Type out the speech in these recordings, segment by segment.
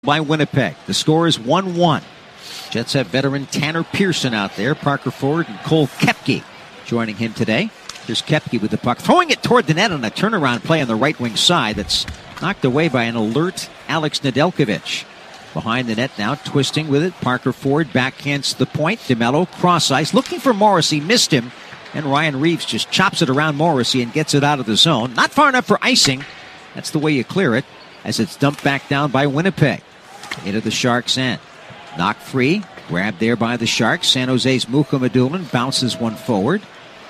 by Winnipeg. The score is 1-1. Jets have veteran Tanner Pearson out there. Parker Ford and Cole Koepke joining him today. Here's Koepke with the puck, throwing it toward the net on a turnaround play on the right wing side that's knocked away by an alert Alex Nedeljkovic. Behind the net now, twisting with it. Parker Ford backhands the point. DeMello cross ice, looking for Morrissey, missed him. And Ryan Reeves just chops it around Morrissey and gets it out of the zone. Not far enough for icing. That's the way you clear it, as it's dumped back down by Winnipeg. Into the Sharks' end. Knocked free. Grabbed there by the Sharks. San Jose's Muka Madulin bounces one forward.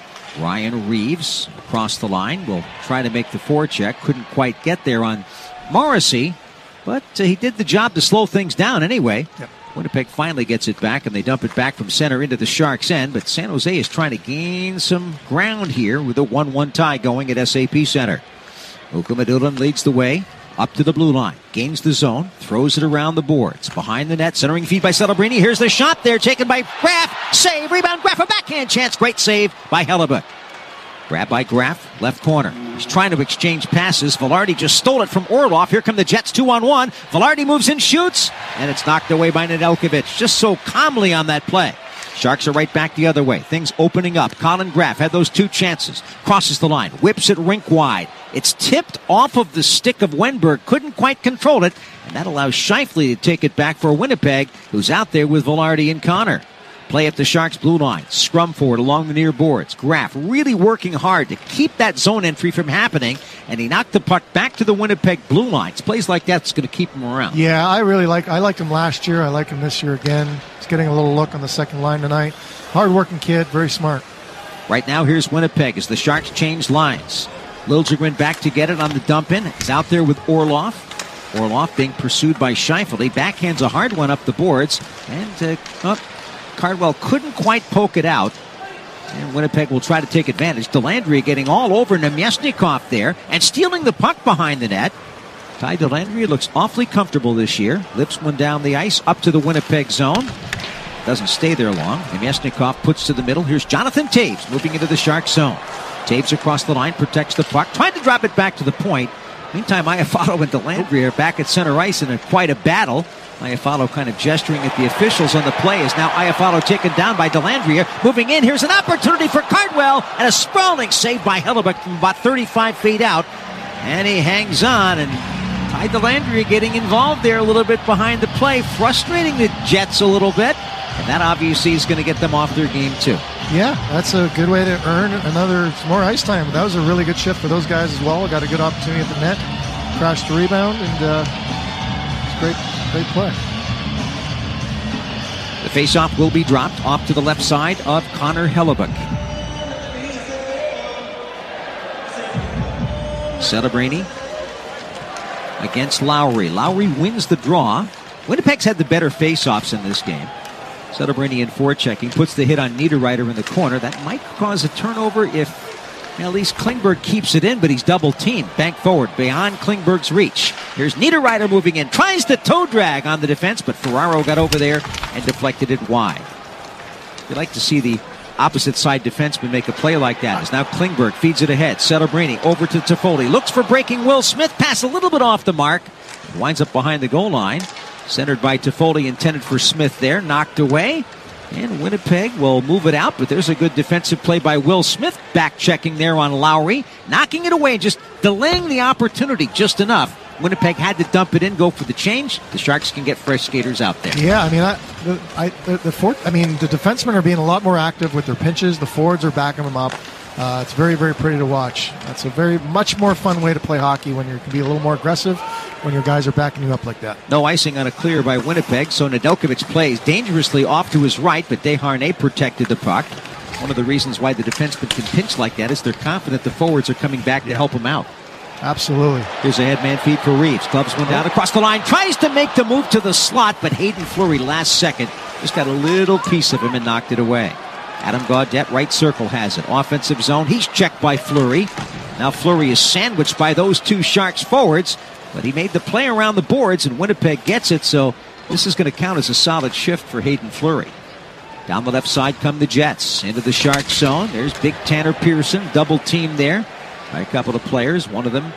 Ryan Reeves across the line will try to make the forecheck. Couldn't quite get there on Morrissey, but he did the job to slow things down anyway. Yep. Winnipeg finally gets it back, and they dump it back from center into the Sharks' end, but San Jose is trying to gain some ground here with a 1-1 tie going at SAP Center. Muka Madulin leads the way. Up to the blue line. Gains the zone. Throws it around the boards. Behind the net. Centering feed by Celebrini. Here's the shot there. Taken by Graf. Save. Rebound. Graf. A backhand chance. Great save by Hellebuyck. Grabbed by Graf. Left corner. He's trying to exchange passes. Velarde just stole it from Orlov. Here come the Jets 2-on-1. Velarde moves in, shoots. And it's knocked away by Nedeljkovic. Just so calmly on that play. Sharks are right back the other way. Things opening up. Colin Graf had those two chances. Crosses the line. Whips it rink wide. It's tipped off of the stick of Wenberg. Couldn't quite control it. And that allows Scheifele to take it back for Winnipeg, who's out there with Velarde and Connor. Play at the Sharks' blue line. Scrum forward along the near boards. Graf really working hard to keep that zone entry from happening. And he knocked the puck back to the Winnipeg blue lines. Plays like that's going to keep him around. Yeah, I liked him last year. I like him this year again. He's getting a little look on the second line tonight. Hard-working kid, very smart. Right now, here's Winnipeg as the Sharks change lines. Liljegren back to get it on the dump in. He's out there with Orlov. Orlov being pursued by Scheifele. Backhands a hard one up the boards. And Cardwell couldn't quite poke it out. And Winnipeg will try to take advantage. Dellandrea getting all over Nemesnikov there and stealing the puck behind the net. Ty Dellandrea looks awfully comfortable this year. Lips one down the ice up to the Winnipeg zone. Doesn't stay there long. Nemesnikov puts to the middle. Here's Jonathan Toews moving into the Sharks zone. Toews across the line, protects the puck. Tried to drop it back to the point. Meantime, Iafallo and Dellandrea are back at center ice in quite a battle. Iafallo kind of gesturing at the officials on the play as now Iafallo taken down by Dellandrea. Moving in, here's an opportunity for Cardwell, and a sprawling save by Hellebuyck from about 35 feet out. And he hangs on, and Ty Dellandrea getting involved there a little bit behind the play, frustrating the Jets a little bit. And that obviously is going to get them off their game too. Yeah, that's a good way to earn some more ice time. That was a really good shift for those guys as well. Got a good opportunity at the net, crashed the rebound, and it's great play. The faceoff will be dropped off to the left side of Connor Hellebuyck. Celebrini against Lowry. Lowry wins the draw. Winnipeg's had the better faceoffs in this game. Celebrini in forechecking, puts the hit on Niederreiter in the corner. That might cause a turnover if at least Klingberg keeps it in, but he's double-teamed. Bank forward, beyond Klingberg's reach. Here's Niederreiter moving in, tries to toe drag on the defense, but Ferraro got over there and deflected it wide. You'd like to see the opposite side defenseman make a play like that, as now Klingberg feeds it ahead. Celebrini over to Toffoli, looks for breaking Will Smith, pass a little bit off the mark, winds up behind the goal line. Centered by Toffoli, intended for Smith there, knocked away. And Winnipeg will move it out, but there's a good defensive play by Will Smith, back-checking there on Lowry, knocking it away, just delaying the opportunity just enough. Winnipeg had to dump it in, go for the change. The Sharks can get fresh skaters out there. Yeah, the defensemen are being a lot more active with their pinches. The forwards are backing them up. It's very, very pretty to watch. That's a much more fun way to play hockey when you can be a little more aggressive when your guys are backing you up like that. No icing on a clear by Winnipeg, so Nedeljkovic plays dangerously off to his right, but Desharnais protected the puck. One of the reasons why the defensemen can pinch like that is they're confident the forwards are coming back to help them out. Absolutely. Here's a headman feed for Reeves. Clubs one down across the line. Tries to make the move to the slot, but Hayden Fleury last second just got a little piece of him and knocked it away. Adam Gaudette, right circle, has it. Offensive zone. He's checked by Fleury. Now Fleury is sandwiched by those two Sharks forwards, but he made the play around the boards, and Winnipeg gets it, so this is going to count as a solid shift for Hayden Fleury. Down the left side come the Jets. Into the Sharks zone. There's big Tanner Pearson, double team there by a couple of players. One of them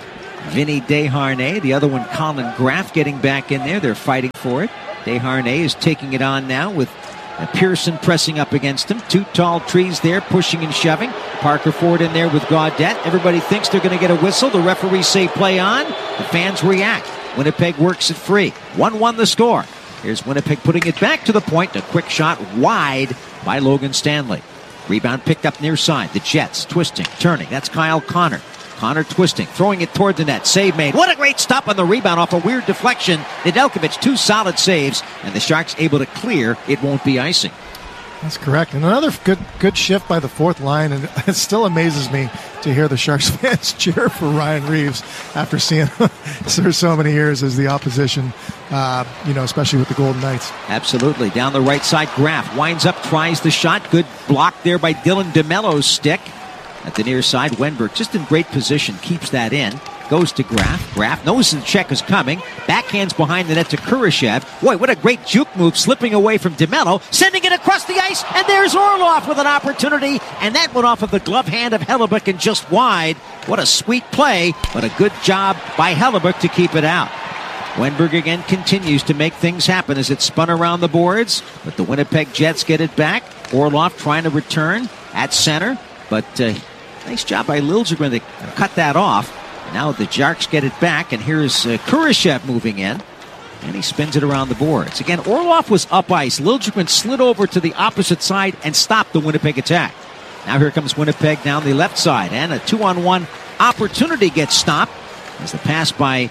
Vinny Desharnais. The other one, Colin Graff, getting back in there. They're fighting for it. Desharnais is taking it on now with Pearson pressing up against him. Two tall trees there, pushing and shoving. Parker Ford in there with Gaudette. Everybody thinks they're going to get a whistle. The referees say play on. The fans react. Winnipeg works it free. 1-1 the score. Here's Winnipeg putting it back to the point. A quick shot wide by Logan Stanley. Rebound picked up near side. The Jets twisting, turning. That's Kyle Connor. Connor twisting, throwing it toward the net. Save made. What a great stop on the rebound off a weird deflection. Nedeljkovic, 2 solid saves, and the Sharks able to clear. It won't be icing. That's correct. And another good shift by the fourth line, and it still amazes me to hear the Sharks fans cheer for Ryan Reeves after seeing him for so many years as the opposition, especially with the Golden Knights. Absolutely. Down the right side, Graff winds up, tries the shot. Good block there by Dylan DeMello's stick. At the near side, Wenberg just in great position, keeps that in. Goes to Graff. Graff knows the check is coming. Backhands behind the net to Kurashev. Boy, what a great juke move, slipping away from DeMello, sending it across the ice, and there's Orlov with an opportunity, and that went off of the glove hand of Hellebuyck and just wide. What a sweet play, but a good job by Hellebuyck to keep it out. Wenberg again continues to make things happen as it's spun around the boards, but the Winnipeg Jets get it back. Orlov trying to return at center, but nice job by Liljegren to cut that off. Now the Sharks get it back, and here's Kurashev moving in, and he spins it around the boards. Again, Orlov was up ice. Liljegren slid over to the opposite side and stopped the Winnipeg attack. Now here comes Winnipeg down the left side, and a 2-on-1 opportunity gets stopped as the pass by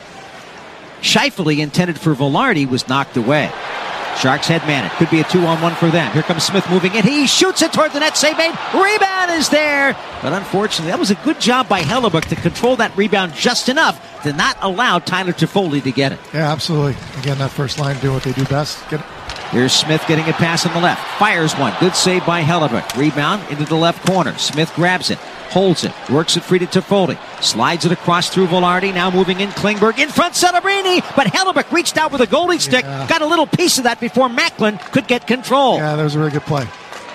Scheifele intended for Velarde was knocked away. Sharks head man it. Could be a 2-on-1 for them. Here comes Smith moving in. He shoots it toward the net. Save made. Rebound is there. But unfortunately, that was a good job by Hellebuyck to control that rebound just enough to not allow Tyler Toffoli to get it. Yeah, absolutely. Again, that first line doing what they do best. Get it. Here's Smith getting a pass on the left. Fires one. Good save by Hellebuyck. Rebound into the left corner. Smith grabs it. Holds it. Works it free to Toffoli. Slides it across through Velarde. Now moving in Klingberg. In front Celebrini. But Hellebuyck reached out with a goalie stick. Got a little piece of that before Macklin could get control. Yeah, that was a really good play.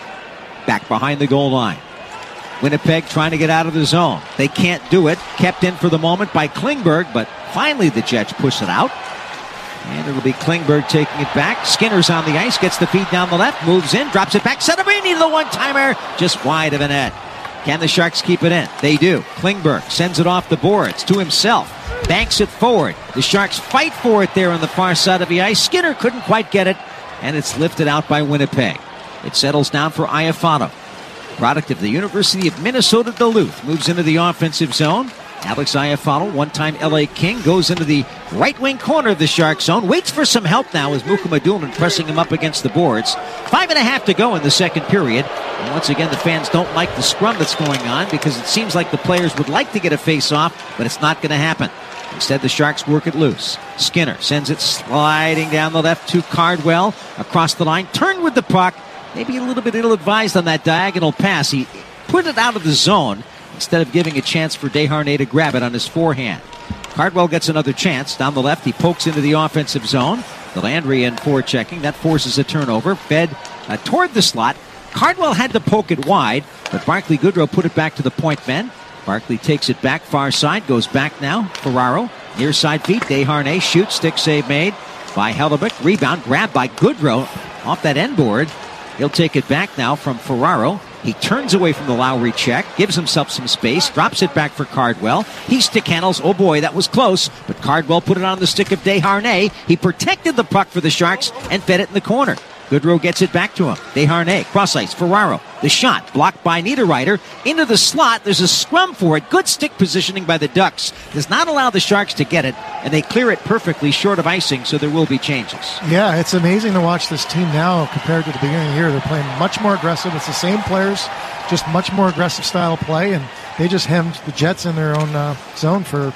Back behind the goal line. Winnipeg trying to get out of the zone. They can't do it. Kept in for the moment by Klingberg. But finally the Jets push it out. And it'll be Klingberg taking it back. Skinner's on the ice, gets the feed down the left, moves in, drops it back. Celebrini to the one-timer, just wide of the net. Can the Sharks keep it in? They do. Klingberg sends it off the boards to himself. Banks it forward. The Sharks fight for it there on the far side of the ice. Skinner couldn't quite get it, and it's lifted out by Winnipeg. It settles down for Iafano. Product of the University of Minnesota Duluth. Moves into the offensive zone. Alex Iafano, one-time LA King, goes into the right wing corner of the Shark zone. Waits for some help now as Mukhamadullin pressing him up against the boards. 5.5 to go in the second period. And once again, the fans don't like the scrum that's going on because it seems like the players would like to get a face-off, but it's not going to happen. Instead, the Sharks work it loose. Skinner sends it sliding down the left to Cardwell. Across the line, turned with the puck. Maybe a little bit ill-advised on that diagonal pass. He put it out of the zone instead of giving a chance for Desharnais to grab it on his forehand. Cardwell gets another chance. Down the left, he pokes into the offensive zone. Delandry in forechecking. That forces a turnover. Fed toward the slot. Cardwell had to poke it wide, but Barclay Goodrow put it back to the point men. Barclay takes it back far side, goes back now. Ferraro, near side feet. Desharnais shoots, stick save made by Hellebuyck. Rebound grabbed by Goodrow off that end board. He'll take it back now from Ferraro. He turns away from the Lowry check, gives himself some space, drops it back for Cardwell. He stick handles. Oh boy, that was close, but Cardwell put it on the stick of Desharnais. He protected the puck for the Sharks and fed it in the corner. Goodrow gets it back to him. Desharnais, cross ice, Ferraro. The shot blocked by Niederreiter into the slot. There's a scrum for it. Good stick positioning by the Ducks. Does not allow the Sharks to get it, and they clear it perfectly short of icing, so there will be changes. Yeah, it's amazing to watch this team now compared to the beginning of the year. They're playing much more aggressive. It's the same players, just much more aggressive style of play, and they just hemmed the Jets in their own zone for,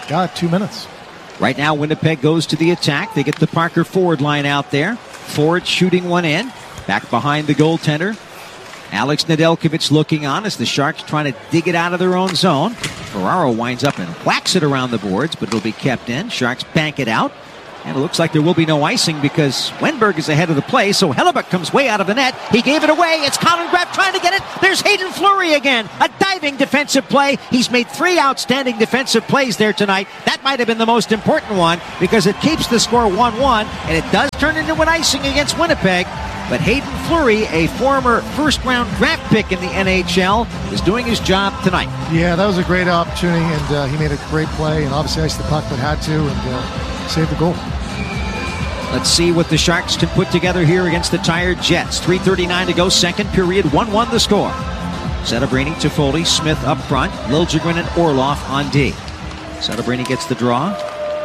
2 minutes. Right now, Winnipeg goes to the attack. They get the Parker Ford line out there. Ford shooting one in. Back behind the goaltender. Alex Nedeljkovic looking on as the Sharks trying to dig it out of their own zone. Ferraro winds up and whacks it around the boards, but it'll be kept in. Sharks bank it out. And it looks like there will be no icing because Wenberg is ahead of the play, so Hellebuyck comes way out of the net. He gave it away. It's Colin Graff trying to get it. There's Hayden Fleury again. A diving defensive play. He's made 3 outstanding defensive plays there tonight. That might have been the most important one because it keeps the score 1-1, and it does turn into an icing against Winnipeg. But Hayden Fleury, a former first-round draft pick in the NHL, is doing his job tonight. Yeah, that was a great opportunity, and he made a great play, and obviously iced the puck, but had to, and saved the goal. Let's see what the Sharks can put together here against the tired Jets. 3:39 to go, second period, 1-1 the score. Setebrini, Toffoli, Smith up front, Liljegren and Orlov on D. Setebrini gets the draw.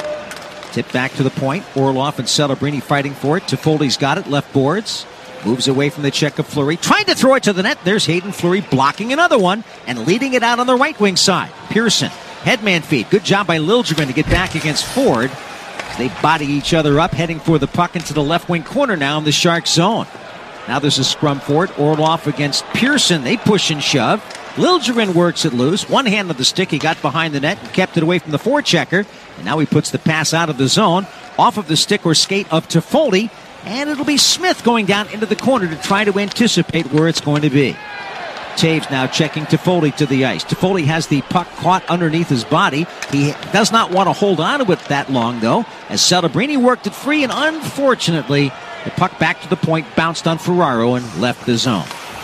Tip back to the point. Orlov and Setebrini fighting for it. Toffoli's got it, left boards. Moves away from the check of Fleury. Trying to throw it to the net. There's Hayden Fleury blocking another one and leading it out on the right wing side. Pearson, headman feed. Good job by Liljegren to get back against Ford. They body each other up, heading for the puck into the left wing corner now in the Sharks zone. Now there's a scrum for it. Orlov against Pearson. They push and shove. Liljegren works it loose. One hand of the stick. He got behind the net and kept it away from the forechecker. And now he puts the pass out of the zone, off of the stick or skate of Toffoli. And it'll be Smith going down into the corner to try to anticipate where it's going to be. Taves now checking Toffoli to the ice. Toffoli has the puck caught underneath his body. He does not want to hold on to it that long, though, as Setebrini worked it free, and unfortunately, the puck back to the point bounced on Ferraro and left the zone.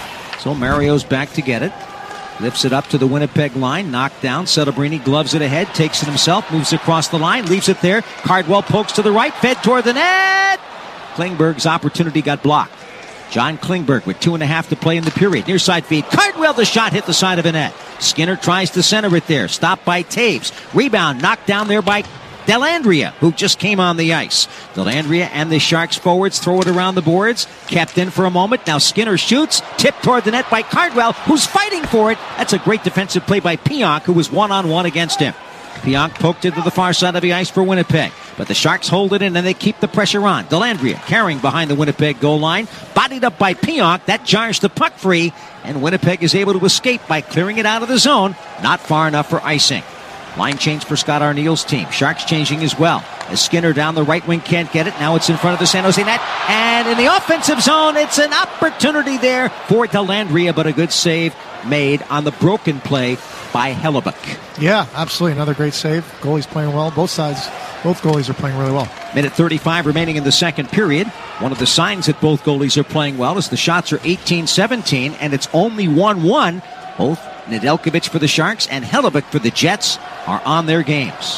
So Mario's back to get it. Lifts it up to the Winnipeg line. Knocked down. Setebrini gloves it ahead. Takes it himself. Moves across the line. Leaves it there. Cardwell pokes to the right. Fed toward the net. Klingberg's opportunity got blocked. John Klingberg with 2.5 to play in the period. Near side feed. Cardwell, the shot hit the side of the net. Skinner tries to center it there. Stopped by Taves. Rebound knocked down there by Dellandrea, who just came on the ice. Dellandrea and the Sharks forwards throw it around the boards. Kept in for a moment. Now Skinner shoots. Tipped toward the net by Cardwell, who's fighting for it. That's a great defensive play by Pionk, who was one-on-one against him. Pionk poked it to the far side of the ice for Winnipeg. But the Sharks hold it in and they keep the pressure on. Dellandrea carrying behind the Winnipeg goal line. Bodied up by Pionk. That jars the puck free. And Winnipeg is able to escape by clearing it out of the zone. Not far enough for icing. Line change for Scott Arniel's team. Sharks changing as well. As Skinner down the right wing can't get it. Now it's in front of the San Jose net. And in the offensive zone, it's an opportunity there for Dellandrea, but a good save made on the broken play by Hellebuyck. Yeah, absolutely. Another great save. Goalie's playing well. Both sides, both goalies are playing really well. Minute 35 remaining in the second period. One of the signs that both goalies are playing well is the shots are 18-17, and it's only 1-1. Both Nedeljkovic for the Sharks and Hellebuyck for the Jets are on their games.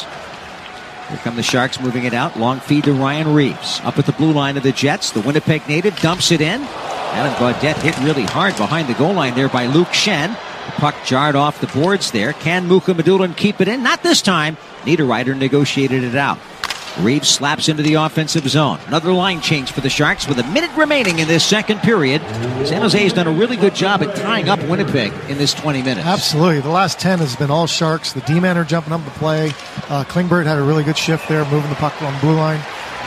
Here come the Sharks moving it out. Long feed to Ryan Reeves. Up at the blue line of the Jets. The Winnipeg native dumps it in. Adam Gaudette hit really hard behind the goal line there by Luke Shen. The puck jarred off the boards there. Can Mukhamadullin keep it in? Not this time. Niederreiter negotiated it out. Reeves slaps into the offensive zone. Another line change for the Sharks with a minute remaining in this second period. San Jose has done a really good job at tying up Winnipeg in this 20 minutes. Absolutely. The last 10 has been all Sharks. The D-men are jumping up the play. Klingberg had a really good shift there, moving the puck on the blue line.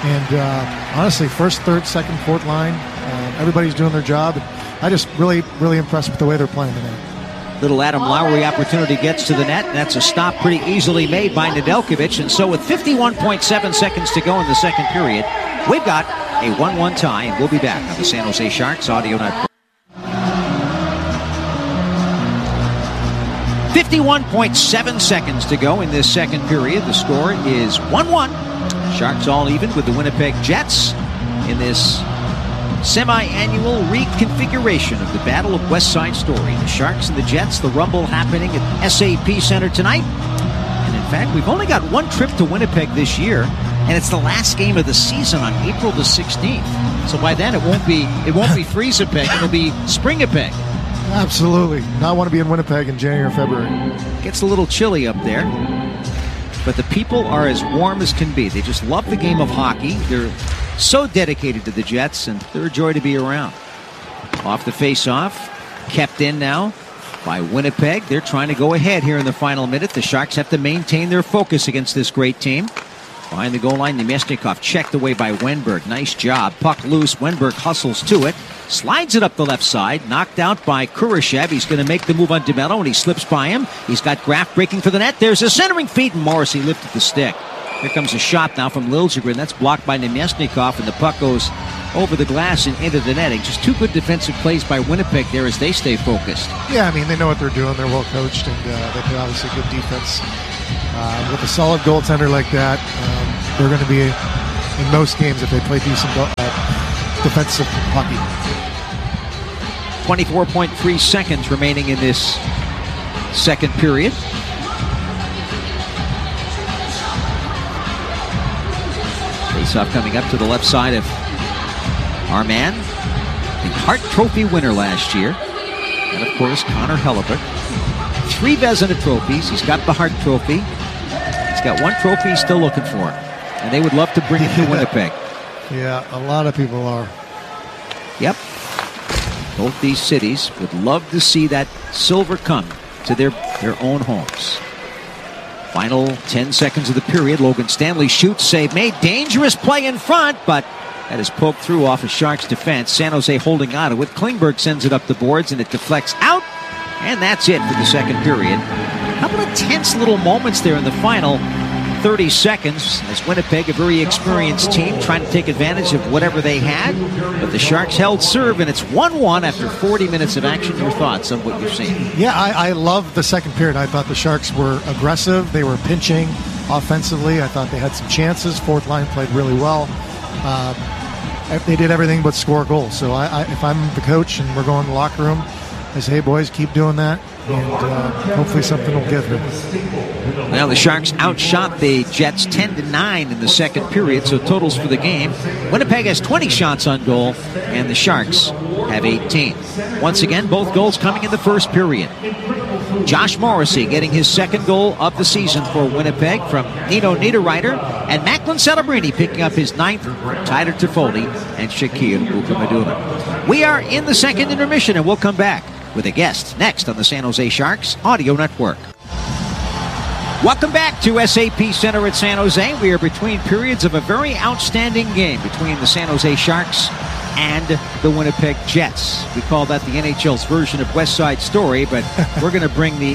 And honestly, first, third, second, fourth line, everybody's doing their job. I just really, really impressed with the way they're playing tonight. Little Adam Lowry opportunity gets to the net. That's a stop pretty easily made by Nedeljkovic. And so with 51.7 seconds to go in the second period, we've got a 1-1 tie, and we'll be back on the San Jose Sharks Audio Network. 51.7 seconds to go in this second period. The score is 1-1. Sharks all even with the Winnipeg Jets in this semi-annual reconfiguration of the Battle of West Side Story. The Sharks and the Jets, the Rumble happening at SAP Center tonight. And in fact, we've only got one trip to Winnipeg this year, and it's the last game of the season on April the 16th. So by then it won't be Freeze-a-Peg, it'll be Spring-a-Peg. Absolutely. Not want to be in Winnipeg in January or February. Gets a little chilly up there, but the people are as warm as can be. They just love the game of hockey. They're so dedicated to the Jets, and they're a joy to be around. Off the face-off, kept in now by Winnipeg. They're trying to go ahead here in the final minute. The Sharks have to maintain their focus against this great team. Behind the goal line, Nemesnikov checked away by Wenberg. Nice job. Puck loose. Wenberg hustles to it. Slides it up the left side. Knocked out by Kurashev. He's going to make the move on DeMello, and he slips by him. He's got Graff breaking for the net. There's a centering feed, and Morrissey lifted the stick. Here comes a shot now from Liljegren. That's blocked by Nemesnikov, and the puck goes over the glass and into the netting. Just two good defensive plays by Winnipeg there as they stay focused. Yeah, I mean, they know what they're doing. They're well coached, and they play obviously good defense. With a solid goaltender like that, they're going to be in most games if they play decent defensive hockey. 24.3 seconds remaining in this second period. Faceoff coming up to the left side of our man, the Hart Trophy winner last year. And of course, Connor Hellebuyck. 3 Vezina trophies. He's got the Hart Trophy. He's got 1 trophy he's still looking for. And they would love to bring it to Winnipeg. Yeah, a lot of people are. Yep. Both these cities would love to see that silver come to their own homes. Final 10 seconds of the period. Logan Stanley shoots, save made. Dangerous play in front, but that is poked through off of Sharks defense. San Jose holding on to it. Klingberg sends it up the boards, and it deflects out. And that's it for the second period. How about tense little moments there in the final 30 seconds as Winnipeg, a very experienced team, trying to take advantage of whatever they had. But the Sharks held serve, and it's 1-1 after 40 minutes of action. Your thoughts on what you've seen? Yeah, I love the second period. I thought the Sharks were aggressive. They were pinching offensively. I thought they had some chances. Fourth line played really well. They did everything but score goals. So if I'm the coach and we're going to the locker room, I say, hey, boys, keep doing that, and hopefully something will give here. Well, the Sharks outshot the Jets 10-9 in the second period, so totals for the game. Winnipeg has 20 shots on goal, and the Sharks have 18. Once again, both goals coming in the first period. Josh Morrissey getting his second goal of the season for Winnipeg from Nino Niederreiter, and Macklin Celebrini picking up his 9th, Tyler Toffoli and Shakir Mukamaduna. We are in the second intermission, and we'll come back with a guest next on the San Jose Sharks Audio Network. Welcome back to SAP Center at San Jose. We are between periods of a very outstanding game between the San Jose Sharks and the Winnipeg Jets. We call that the NHL's version of West Side Story, but we're going to bring the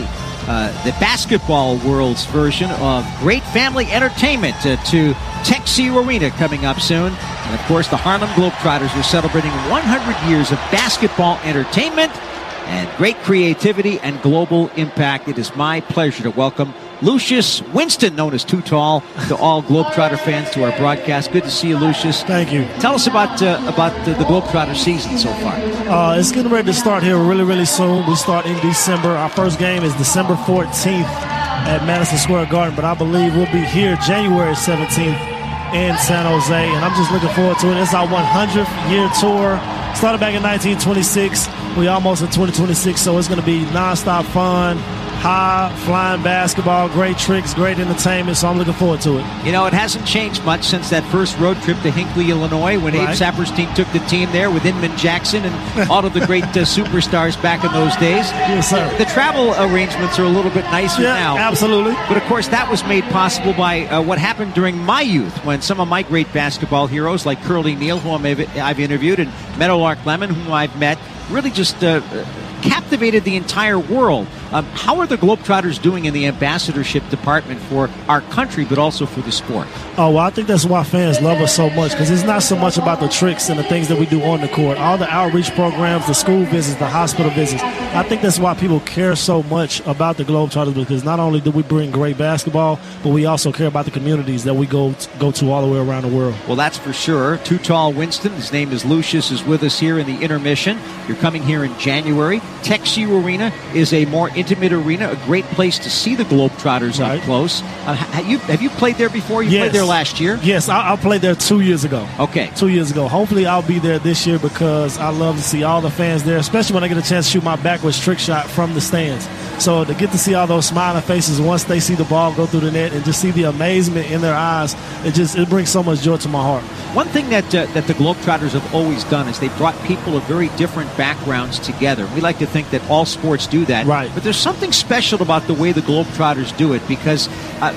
basketball world's version of great family entertainment to TechSea Arena coming up soon. And of course, the Harlem Globetrotters are celebrating 100 years of basketball entertainment and great creativity and global impact. It is my pleasure to welcome Lucius Winston, known as Too Tall, to all Globetrotter fans to our broadcast. Good to see you, Lucius. Thank you. Tell us about the Globetrotter season so far. It's getting ready to start here really, really soon. We start in December. Our first game is December 14th at Madison Square Garden, but I believe we'll be here January 17th in San Jose, and I'm just looking forward to it. It's our 100th year tour. Started back in 1926. We almost in 2026, so it's going to be nonstop fun, high-flying basketball, great tricks, great entertainment, so I'm looking forward to it. You know, it hasn't changed much since that first road trip to Hinckley, Illinois, when Abe Saperstein took the team there with Inman Jackson and all of the great superstars back in those days. Yes, sir. The travel arrangements are a little bit nicer now. Absolutely. But, of course, that was made possible by what happened during my youth when some of my great basketball heroes like Curly Neal, who I've interviewed, and Meadowlark Lemon, whom I've met, really just captivated the entire world. How are the Globetrotters doing in the ambassadorship department for our country, but also for the sport? Oh, well, I think that's why fans love us so much, because it's not so much about the tricks and the things that we do on the court. All the outreach programs, the school visits, the hospital visits. I think that's why people care so much about the Globetrotters, because not only do we bring great basketball, but we also care about the communities that we go to all the way around the world. Well, that's for sure. Too Tall Winston, his name is Lucius, is with us here in the intermission. You're coming here in January. TechSea Arena is a more intimate arena, a great place to see the Globetrotters up close. Have you played there before? You played there last year? Yes, I played there 2 years ago. Okay. 2 years ago. Hopefully I'll be there this year, because I love to see all the fans there, especially when I get a chance to shoot my backwards trick shot from the stands. So to get to see all those smiling faces once they see the ball go through the net and just see the amazement in their eyes, it brings so much joy to my heart. One thing that the Globetrotters have always done is they've brought people of very different backgrounds together. We like to think that all sports do that. Right. But there's something special about the way the Globetrotters do it, because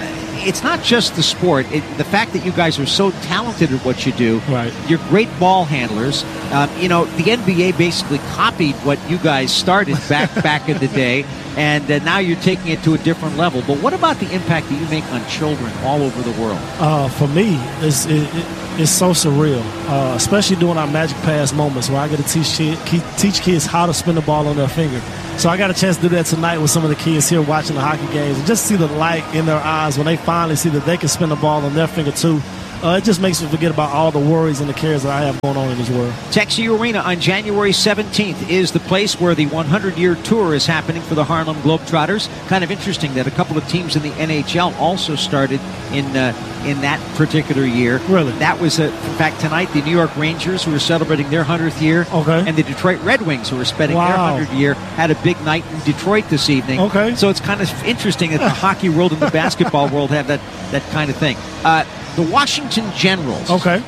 it's not just the sport. The fact that you guys are so talented at what you do. Right. You're great ball handlers. The NBA basically copied what you guys started back in the day, and now you're taking it to a different level. But what about the impact that you make on children all over the world? For me, it's so surreal, especially during our Magic Pass moments where I get to teach kids how to spin the ball on their finger. So I got a chance to do that tonight with some of the kids here watching the hockey games, and just see the light in their eyes when they finally see that they can spin the ball on their finger too. It just makes me forget about all the worries and the cares that I have going on in this world. Texas Arena on January 17th is the place where the 100-year tour is happening for the Harlem Globetrotters. Kind of interesting that a couple of teams in the NHL also started in that particular year. Really? That was, in fact, tonight, the New York Rangers, who are celebrating their 100th year, okay, and the Detroit Red Wings, who are spending their 100th year, had a big night in Detroit this evening. Okay. So it's kind of interesting that the hockey world and the basketball world have that kind of thing. The Washington Generals. Okay.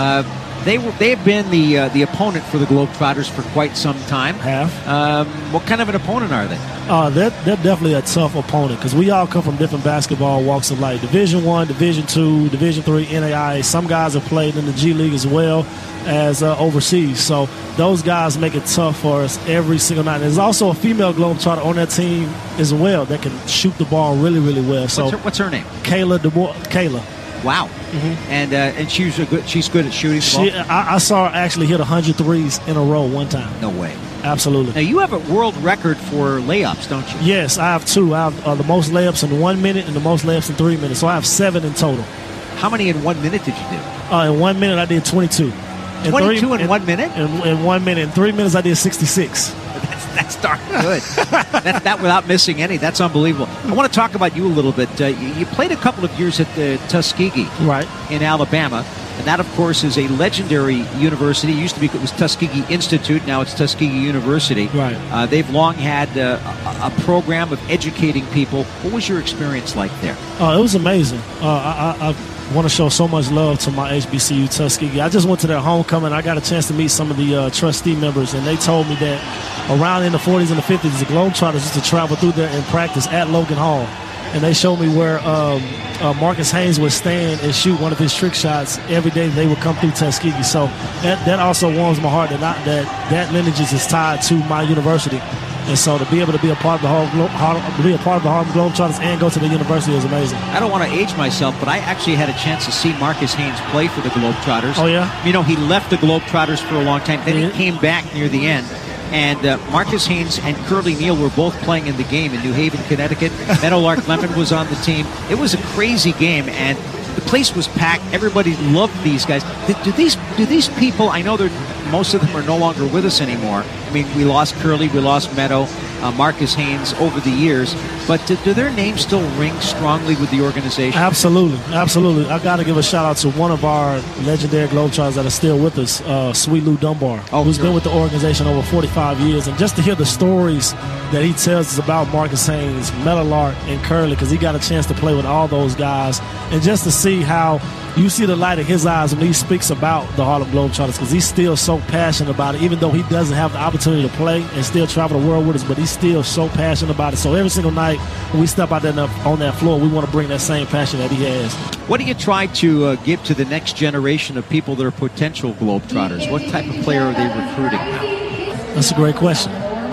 They've been the opponent for the Globetrotters for quite some time. What kind of an opponent are they? They're definitely a tough opponent because we all come from different basketball walks of life. Division I, Division II, Division III, NAIA. Some guys have played in the G League as well as overseas. So those guys make it tough for us every single night. There's also a female Globetrotter on that team as well that can shoot the ball really, really well. So what's her name? Kayla. Wow. Mm-hmm. And she's good at shooting the ball? I saw her actually hit 100 threes in a row one time. No way. Absolutely. Now, you have a world record for layups, don't you? Yes, I have two. I have the most layups in 1 minute and the most layups in 3 minutes. So I have 7 in total. How many in 1 minute did you do? In 1 minute, I did 22. 22 in 1 minute? In 1 minute. In 3 minutes, I did 66. That's darn good. that without missing any. That's unbelievable. I want to talk about you a little bit. You played a couple of years at Tuskegee, right, in Alabama, and that, of course, is a legendary university. It used to be, it was Tuskegee Institute. Now it's Tuskegee University. Right. They've long had a program of educating people. What was your experience like there? It was amazing. I want to show so much love to my HBCU Tuskegee. I just went to their homecoming. I got a chance to meet some of the trustee members, and they told me that around in the 40s and the 50s, the Globetrotters used to travel through there and practice at Logan Hall. And they showed me where Marcus Haynes would stand and shoot one of his trick shots every day they would come through Tuskegee. So that also warms my heart that lineage is tied to my university. And so to be able to be a part of the Harlem Globetrotters and go to the university is amazing. I don't want to age myself, but I actually had a chance to see Marcus Haynes play for the Globetrotters. Oh, yeah? You know, he left the Globetrotters for a long time. Then he came back near the end. And Marcus Haynes and Curly Neal were both playing in the game in New Haven, Connecticut. Meadowlark Lemon was on the team. It was a crazy game, and the place was packed. Everybody loved these guys. Do these people, I know most of them are no longer with us anymore. I mean, we lost Curly, we lost Meadow, Marcus Haynes over the years. But do their names still ring strongly with the organization? Absolutely. Absolutely. I got to give a shout-out to one of our legendary Globetrotters that are still with us, Sweet Lou Dunbar, who's been with the organization over 45 years. And just to hear the stories that he tells us about Marcus Haynes, Meadowlark, and Curly, because he got a chance to play with all those guys, and just to see how you see the light in his eyes when he speaks about the Harlem Globetrotters, because he's still so passionate about it, even though he doesn't have the opportunity to play and still travel the world with us, but he's still so passionate about it. So every single night when we step out there on that floor, we want to bring that same passion that he has. What do you try to give to the next generation of people that are potential Globetrotters? What type of player are they recruiting now? That's a great question.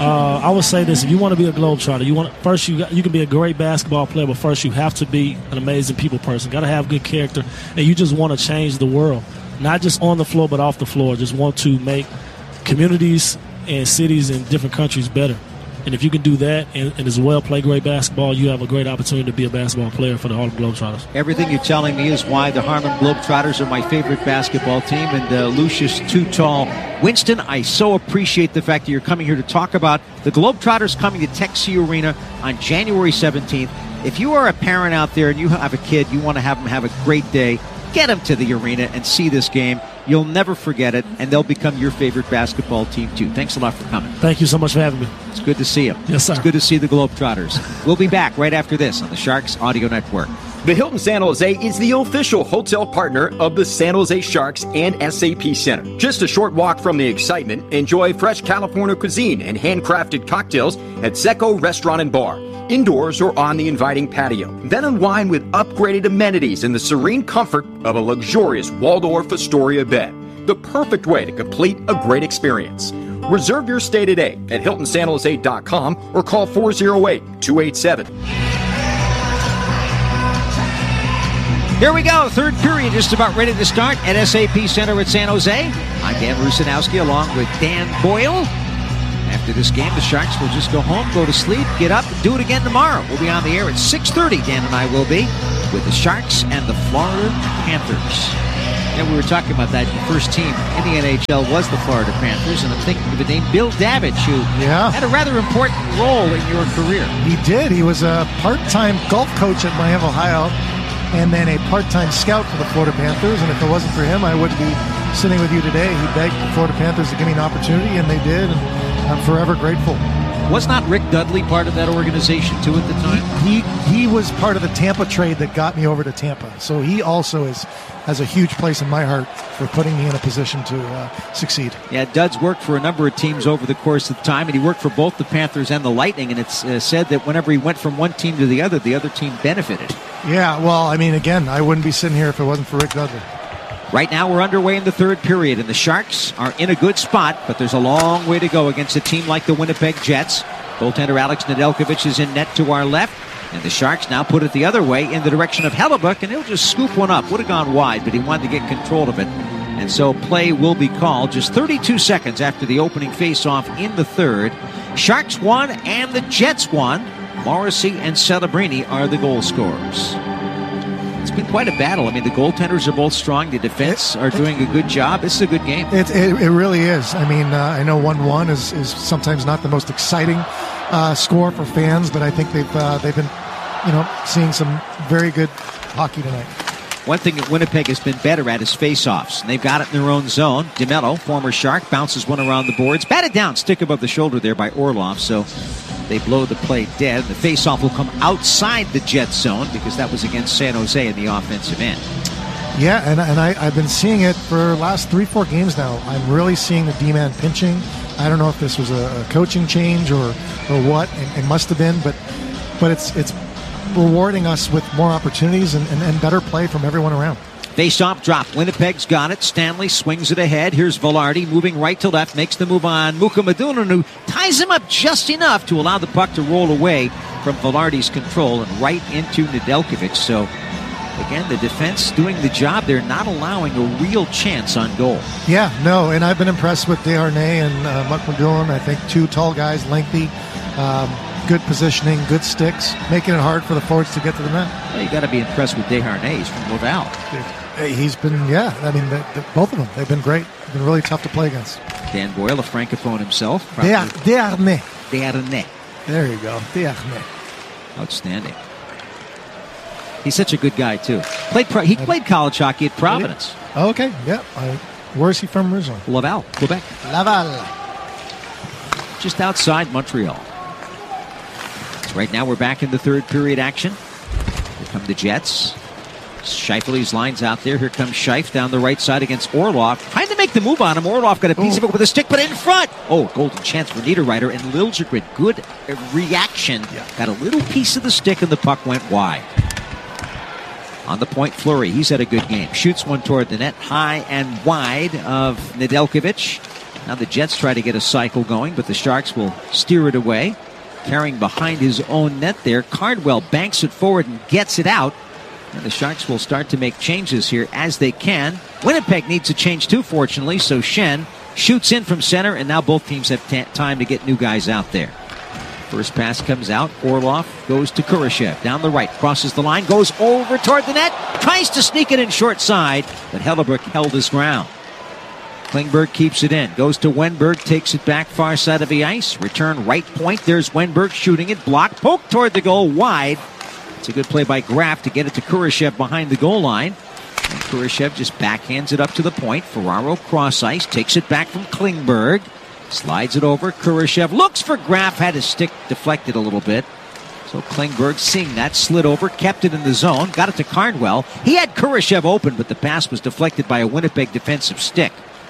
I would say this: if you want to be a Globetrotter, you can be a great basketball player, but first you have to be an amazing people person. Got to have good character, and you just want to change the world, not just on the floor but off the floor. Just want to make communities and cities in different countries better. And if you can do that and as well play great basketball, you have a great opportunity to be a basketball player for the Harlem Globetrotters. Everything you're telling me is why the Harlem Globetrotters are my favorite basketball team, and Lucius Too Tall. Winston, I so appreciate the fact that you're coming here to talk about the Globetrotters coming to Texas Arena on January 17th. If you are a parent out there and you have a kid, you want to have them have a great day, get them to the arena and see this game. You'll never forget it, and they'll become your favorite basketball team, too. Thanks a lot for coming. Thank you so much for having me. It's good to see you. Yes, sir. It's good to see the Globetrotters. We'll be back right after this on the Sharks Audio Network. The Hilton San Jose is the official hotel partner of the San Jose Sharks and SAP Center. Just a short walk from the excitement, enjoy fresh California cuisine and handcrafted cocktails at Seco Restaurant and Bar. indoors or on the inviting patio. Then unwind with upgraded amenities in the serene comfort of a luxurious Waldorf Astoria bed. The perfect way to complete a great experience. Reserve your stay today at HiltonSanJose.com or call 408-287. Here we go. Third period just about ready to start at SAP Center at San Jose. I'm Dan Rusanowski along with Dan Boyle. After this game, the Sharks will just go home, go to sleep, get up, and do it again tomorrow. We'll be on the air at 6:30, Dan and I will be, with the Sharks and the Florida Panthers. And we were talking about that. The first team in the NHL was the Florida Panthers, and I'm thinking of the name Bill Davidge, who had a rather important role in your career. He did. He was a part-time golf coach at Miami, Ohio, and then a part-time scout for the Florida Panthers. And if it wasn't for him, I wouldn't be sitting with you today. He begged the Florida Panthers to give me an opportunity, and they did, and I'm forever grateful. Was not Rick Dudley part of that organization, too, at the time? He was part of the Tampa trade that got me over to Tampa. So he also has a huge place in my heart for putting me in a position to succeed. Yeah, Duds worked for a number of teams over the course of time, and he worked for both the Panthers and the Lightning, and it's said that whenever he went from one team to the other team benefited. Yeah, well, I mean, again, I wouldn't be sitting here if it wasn't for Rick Dudley. Right now we're underway in the third period, and the Sharks are in a good spot, but there's a long way to go against a team like the Winnipeg Jets. Goaltender Alex Nedeljkovic is in net to our left, and the Sharks now put it the other way in the direction of Hellebuyck, and he'll just scoop one up. Would have gone wide, but he wanted to get control of it. And so play will be called just 32 seconds after the opening face-off in the third. Sharks won, and the Jets won. Morrissey and Celebrini are the goal scorers. It's been quite a battle. I mean, the goaltenders are both strong. The defense are doing a good job. This is a good game. It really is. I mean, I know 1-1 is sometimes not the most exciting score for fans, but I think they've been, seeing some very good hockey tonight. One thing that Winnipeg has been better at is face-offs. And they've got it in their own zone. DeMello, former Shark, bounces one around the boards. Batted down, stick above the shoulder there by Orlov. So they blow the play dead. The face-off will come outside the Jets zone because that was against San Jose in the offensive end. Yeah, and I've been seeing it for the last 3-4 games now. I'm really seeing the D-man pinching. I don't know if this was a coaching change or what. It must have been, but it's rewarding us with more opportunities and better play from everyone around. Face-off drop. Winnipeg's got it. Stanley swings it ahead. Here's Velarde moving right to left. Makes the move on Mukhamadullin, who ties him up just enough to allow the puck to roll away from Velarde's control and right into Nedeljkovic. So, again, the defense doing the job. They're not allowing a real chance on goal. Yeah, no, and I've been impressed with Desharnais and Mukhamadullin. I think two tall guys, lengthy, good positioning, good sticks, making it hard for the forwards to get to the net. Well, you got to be impressed with Desharnais. He's from Laval. He's been, I mean, both of them, they've been great. They've been really tough to play against. Dan Boyle, a francophone himself. Desharnais. Desharnais. There you go, Desharnais. Outstanding. He's such a good guy, too. He played college hockey at Providence. Oh, okay, yeah. Where's he from originally? Laval, Quebec. Laval. Just outside Montreal. So right now we're back in the third period action. Here come the Jets. Scheifele's lines out there. Here comes Scheif down the right side against Orlov. Trying to make the move on him. Orlov got a piece of it with a stick, but in front. Oh, golden chance for Niederreiter. And Liljegren, good reaction. Yeah. Got a little piece of the stick, and the puck went wide. On the point, Fleury. He's had a good game. Shoots one toward the net, high and wide of Nedeljkovic. Now the Jets try to get a cycle going, but the Sharks will steer it away. Carrying behind his own net there. Cardwell banks it forward and gets it out. And the Sharks will start to make changes here as they can. Winnipeg needs a change too, fortunately, so Schenn shoots in from center, and now both teams have time to get new guys out there. First pass comes out. Orlov goes to Kurashev. Down the right, crosses the line, goes over toward the net, tries to sneak it in short side, but Hellebuyck held his ground. Klingberg keeps it in, goes to Wenberg, takes it back far side of the ice, return right point. There's Wenberg shooting it, blocked, poked toward the goal, wide. It's a good play by Graf to get it to Kurashev behind the goal line. And Kurashev just backhands it up to the point. Ferraro cross ice, takes it back from Klingberg. Slides it over. Kurashev looks for Graf, had his stick deflected a little bit. So Klingberg, seeing that, slid over, kept it in the zone, got it to Cardwell. He had Kurashev open, but the pass was deflected by a Winnipeg defensive stick.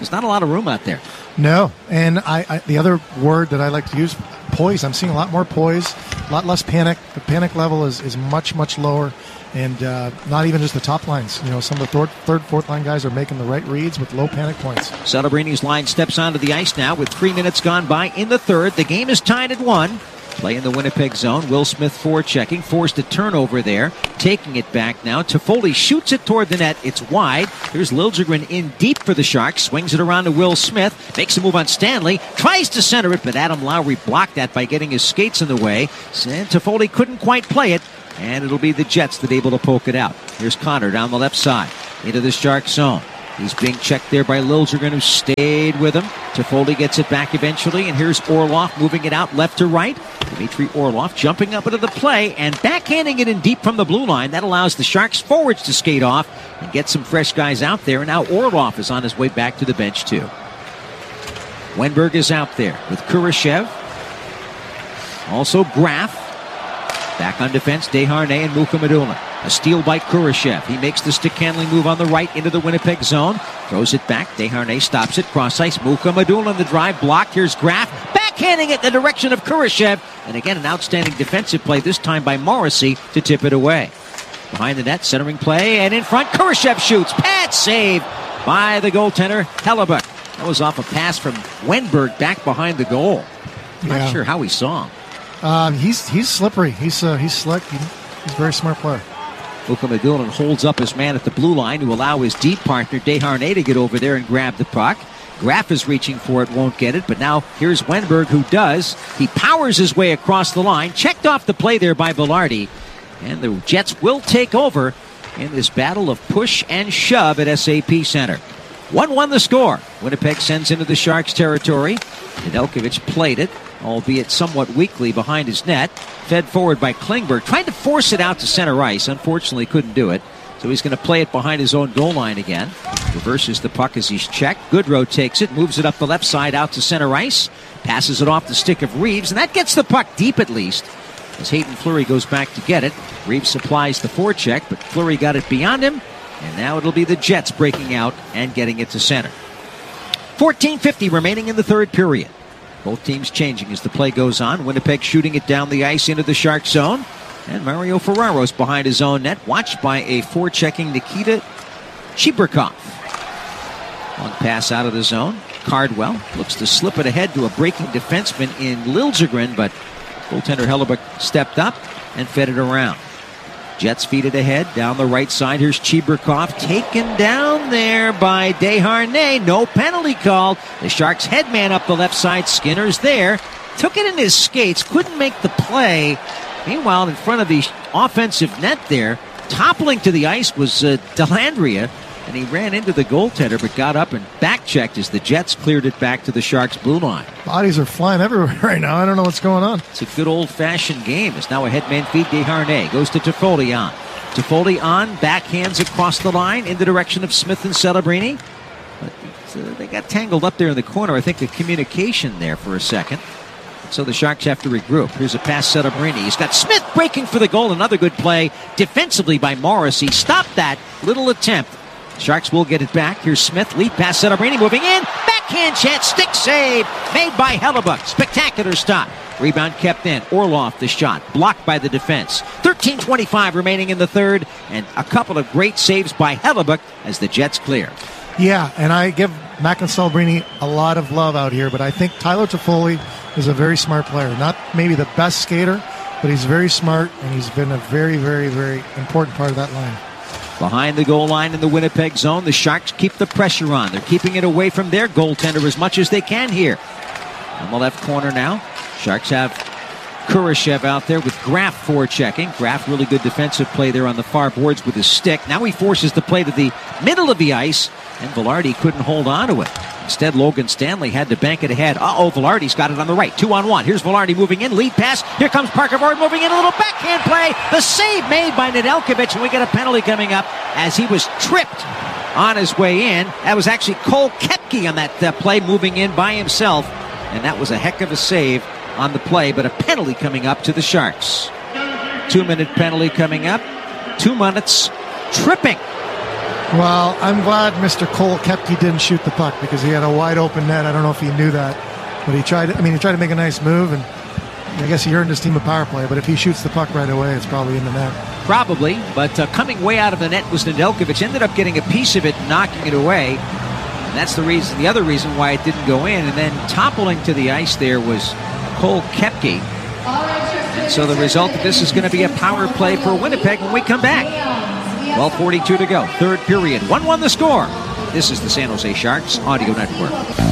There's not a lot of room out there. No, and I the other word that I like to use, poise. I'm seeing a lot more poise, a lot less panic. The panic level is much, much lower, and not even just the top lines. Some of the third, fourth line guys are making the right reads with low panic points. Celebrini line steps onto the ice now with 3 minutes gone by in the third. The game is tied at 1. Play in the Winnipeg zone. Will Smith forechecking, forced a turnover there. Taking it back now. Toffoli shoots it toward the net. It's wide. Here's Liljegren in deep for the Sharks. Swings it around to Will Smith. Makes a move on Stanley. Tries to center it, but Adam Lowry blocked that by getting his skates in the way. And Toffoli couldn't quite play it. And it'll be the Jets that are able to poke it out. Here's Connor down the left side into the Shark zone. He's being checked there by Liljegren, who stayed with him. Toffoli gets it back eventually, and here's Orlov moving it out left to right. Dmitry Orlov jumping up into the play and backhanding it in deep from the blue line. That allows the Sharks forwards to skate off and get some fresh guys out there. And now Orlov is on his way back to the bench, too. Wenberg is out there with Kurashev. Also Graf. Back on defense, Desharnais and Mukhamadullin. A steal by Kurashev. He makes the stick handling move on the right into the Winnipeg zone. Throws it back. Desharnais stops it. Cross ice. Mukhamadullin the drive blocked. Here's Graf. Backhanding it in the direction of Kurashev. And again, an outstanding defensive play, this time by Morrissey to tip it away. Behind the net, centering play, and in front, Kurashev shoots. Pad save by the goaltender, Hellebuyck. That was off a pass from Wenberg back behind the goal. Not sure how he saw him. He's slippery. He's slick. He's a very smart player. Mukhamadullin holds up his man at the blue line to allow his deep partner Desharnais to get over there and grab the puck. Graf is reaching for it, won't get it, but now here's Wenberg, who does. He powers his way across the line. Checked off the play there by Velarde. And the Jets will take over in this battle of push and shove at SAP Center. 1-1 the score. Winnipeg sends into the Sharks' territory. Nedeljkovic played it, albeit somewhat weakly behind his net. Fed forward by Klingberg. Tried to force it out to center ice. Unfortunately, couldn't do it. So he's going to play it behind his own goal line again. Reverses the puck as he's checked. Goodrow takes it, moves it up the left side out to center ice. Passes it off the stick of Reeves, and that gets the puck deep at least. As Hayden Fleury goes back to get it. Reeves supplies the forecheck, but Fleury got it beyond him. And now it'll be the Jets breaking out and getting it to center. 14:50 remaining in the third period. Both teams changing as the play goes on. Winnipeg shooting it down the ice into the Shark zone. And Mario Ferraro's behind his own net, watched by a forechecking Nikita Chibrikov. Long pass out of the zone. Cardwell looks to slip it ahead to a breaking defenseman in Liljegren, but goaltender Hellebuyck stepped up and fed it around. Jets feed it ahead down the right side. Here's Chibrikov taken down there by Desharnais. No penalty called. The Sharks headman up the left side. Skinner's there. Took it in his skates. Couldn't make the play. Meanwhile, in front of the offensive net there, toppling to the ice was Dellandrea. And he ran into the goaltender, but got up and back-checked as the Jets cleared it back to the Sharks' blue line. Bodies are flying everywhere right now. I don't know what's going on. It's a good old-fashioned game. It's now a headman feed. Desharnais goes to Toffoli on. Toffoli on, backhands across the line in the direction of Smith and Celebrini. But they got tangled up there in the corner. I think the communication there for a second. So the Sharks have to regroup. Here's a pass, Celebrini. He's got Smith breaking for the goal. Another good play defensively by Morrissey. Stopped that little attempt. Sharks will get it back. Here's Smith. Lead pass, Celebrini moving in. Backhand chance. Stick save made by Hellebuyck. Spectacular stop. Rebound kept in. Orlov the shot. Blocked by the defense. 13:25 remaining in the third. And a couple of great saves by Hellebuyck as the Jets clear. Yeah, and I give Mac and Celebrini a lot of love out here, but I think Tyler Toffoli is a very smart player. Not maybe the best skater, but he's very smart, and he's been a very, very, very important part of that line. Behind the goal line in the Winnipeg zone, the Sharks keep the pressure on. They're keeping it away from their goaltender as much as they can here. On the left corner now, Sharks have Kurashev out there with Graf forechecking. Graf, really good defensive play there on the far boards with his stick. Now he forces the play to the middle of the ice, and Velarde couldn't hold on to it. Instead, Logan Stanley had to bank it ahead. Velarde's got it on the right. 2-on-1. Here's Velarde moving in. Lead pass. Here comes Parker Boyd moving in. A little backhand play. The save made by Nedeljkovic, and we get a penalty coming up as he was tripped on his way in. That was actually Cole Koepke on that play, moving in by himself, and that was a heck of a save on the play, but a penalty coming up to the Sharks. 2-minute penalty coming up. 2 minutes tripping Well, I'm glad Mr. Cole Koepke didn't shoot the puck because he had a wide open net. I don't know if he knew that, but he tried to make a nice move, and I guess he earned his team a power play. But if he shoots the puck right away, it's probably in the net. Probably, but coming way out of the net was Nedeljkovic. Ended up getting a piece of it and knocking it away. And that's the other reason why it didn't go in. And then toppling to the ice there was Cole Koepke. And so the result of this is going to be a power play for Winnipeg when we come back. 12:42 to go. Third period. 1-1 the score. This is the San Jose Sharks Audio Network.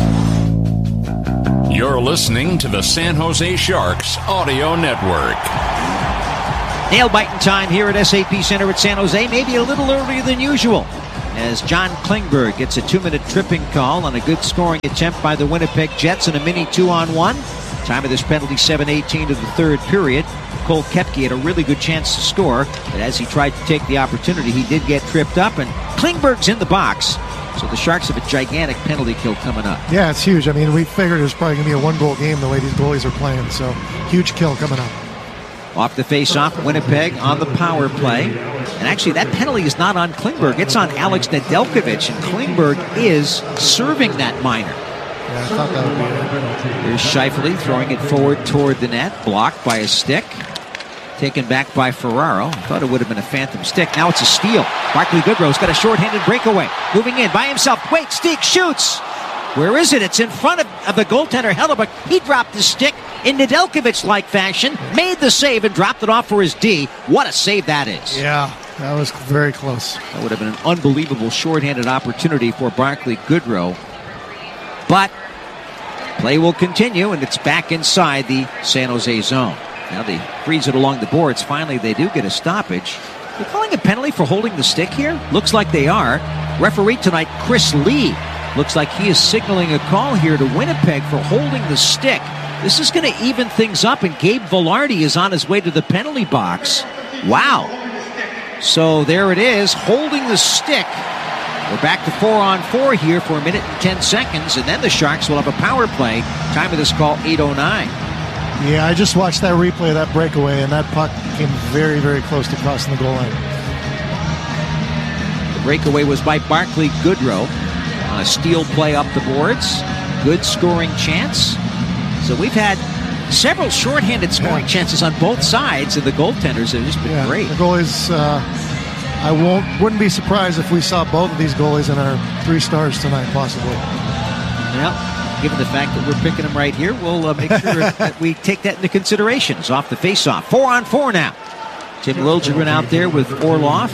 You're listening to the San Jose Sharks Audio Network. Nail-biting time here at SAP Center at San Jose. Maybe a little earlier than usual, as John Klingberg gets a 2-minute tripping call on a good scoring attempt by the Winnipeg Jets in a mini 2-on-1. Time of this penalty, 7:18 to the third period. Cole Koepke had a really good chance to score, but as he tried to take the opportunity, he did get tripped up, and Klingberg's in the box. So the Sharks have a gigantic penalty kill coming up. Yeah, it's huge. I mean, we figured it was probably going to be a one-goal game the way these goalies are playing, so huge kill coming up. Off the face-off, Winnipeg on the power play. And actually, that penalty is not on Klingberg. It's on Alex Nedeljkovic, and Klingberg is serving that minor. Yeah, I thought that would be it. Here's Scheifele throwing it forward toward the net, blocked by a stick. Taken back by Ferraro. I thought it would have been a phantom stick. Now it's a steal. Barclay Goodrow's got a shorthanded breakaway. Moving in by himself. Wait, Steak shoots. Where is it? It's in front of the goaltender, Hellebuyck. He dropped the stick in Nedeljkovic-like fashion, made the save, and dropped it off for his D. What a save that is. Yeah, that was very close. That would have been an unbelievable shorthanded opportunity for Barclay Goodrow. But play will continue, and it's back inside the San Jose zone. Now they freeze it along the boards. Finally, they do get a stoppage. They're calling a penalty for holding the stick here? Looks like they are. Referee tonight, Chris Lee. Looks like he is signaling a call here to Winnipeg for holding the stick. This is going to even things up, and Gabe Vilardi is on his way to the penalty box. Wow. So there it is, holding the stick. We're back to 4-on-4 here for a minute and 10 seconds, and then the Sharks will have a power play. Time of this call, 8:09. Yeah, I just watched that replay of that breakaway, and that puck came very, very close to crossing the goal line. The breakaway was by Barclay Goodrow on a steal play up the boards. Good scoring chance. So we've had several shorthanded scoring chances on both sides, and the goaltenders have just been great. The goalies, I wouldn't be surprised if we saw both of these goalies in our 3 stars tonight, possibly. Well, given the fact that we're picking them right here, we'll make sure that we take that into consideration. It's off the face-off. 4-on-4 now. Tim Liljegren out there with Orlov.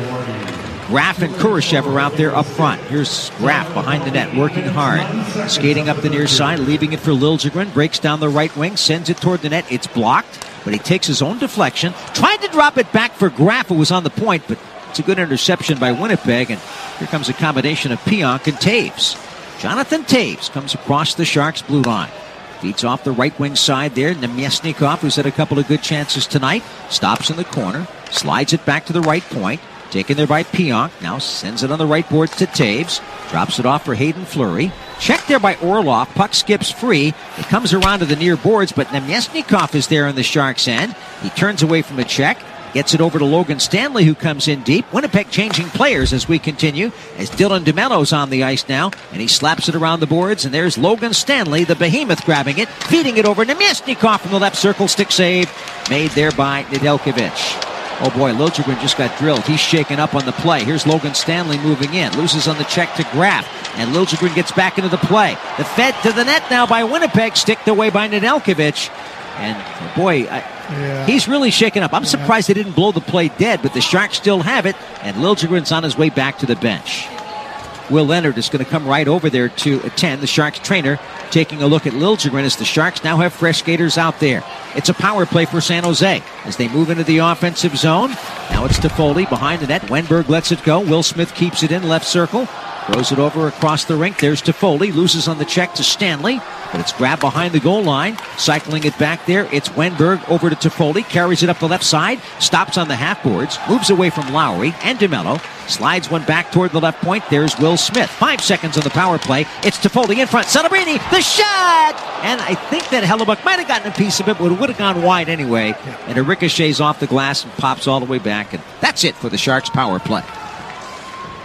Graf and Kurashev are out there up front. Here's Graf behind the net, working hard. Skating up the near side, leaving it for Liljegren. Breaks down the right wing, sends it toward the net. It's blocked, but he takes his own deflection. Tried to drop it back for Graf, who was on the point, but it's a good interception by Winnipeg, and here comes a combination of Pionk and Taves. Jonathan Taves comes across the Sharks' blue line. Feeds off the right wing side there. Nemesnikov, who's had a couple of good chances tonight, stops in the corner, slides it back to the right point. Taken there by Pionk. Now sends it on the right boards to Taves. Drops it off for Hayden Fleury. Checked there by Orlov. Puck skips free. It comes around to the near boards, but Nemesnikov is there on the Sharks' end. He turns away from the check. Gets it over to Logan Stanley, who comes in deep. Winnipeg changing players as we continue, as Dylan DeMello's on the ice now, and he slaps it around the boards, and there's Logan Stanley, the behemoth, grabbing it, feeding it over Nemesnikov from the left circle. Stick save made there by Nedeljkovic. Oh boy, Liljegren just got drilled. He's shaken up on the play. Here's Logan Stanley moving in. Loses on the check to Graf. And Liljegren gets back into the play. The fed to the net now by Winnipeg. Sticked away by Nedeljkovic. And boy, he's really shaken up. I'm surprised they didn't blow the play dead, but the Sharks still have it. And Liljegren's on his way back to the bench. Will Leonard is going to come right over there to attend. The Sharks trainer taking a look at Liljegren as the Sharks now have fresh skaters out there. It's a power play for San Jose as they move into the offensive zone. Now it's Toffoli behind the net. Wenberg lets it go. Will Smith keeps it in left circle. Throws it over across the rink. There's Toffoli. Loses on the check to Stanley. But it's grabbed behind the goal line. Cycling it back there. It's Wenberg over to Toffoli. Carries it up the left side. Stops on the half boards. Moves away from Lowry and DeMello. Slides one back toward the left point. There's Will Smith. 5 seconds on the power play. It's Toffoli in front. Celebrini. The shot! And I think that Hellebuyck might have gotten a piece of it, but it would have gone wide anyway. And it ricochets off the glass and pops all the way back. And that's it for the Sharks power play.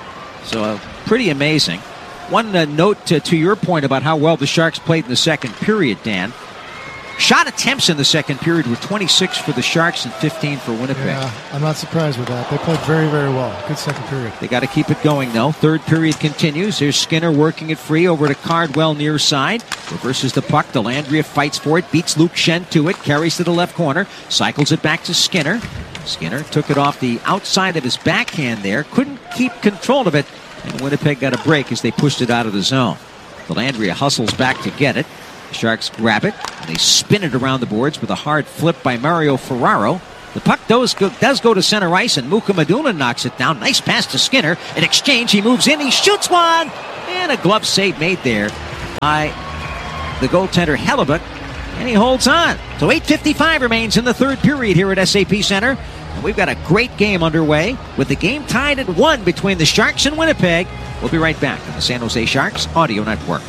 So pretty amazing. One note to your point about how well the Sharks played in the second period, Dan. Shot attempts in the second period were 26 for the Sharks and 15 for Winnipeg. Yeah, I'm not surprised with that. They played very, very well. Good second period. They got to keep it going, though. Third period continues. Here's Skinner working it free over to Cardwell near side. Reverses the puck. Dellandrea fights for it. Beats Luke Shen to it. Carries to the left corner. Cycles it back to Skinner. Skinner took it off the outside of his backhand there. Couldn't keep control of it. And Winnipeg got a break as they pushed it out of the zone. Dellandrea hustles back to get it. The Sharks grab it, and they spin it around the boards with a hard flip by Mario Ferraro. The puck does go to center ice, and Muka Maduna knocks it down. Nice pass to Skinner. In exchange, he moves in, he shoots one, and a glove save made there by the goaltender Hellebuyck, and he holds on. So 8:55 remains in the third period here at SAP Center, and we've got a great game underway with the game tied at 1 between the Sharks and Winnipeg. We'll be right back on the San Jose Sharks Audio Network.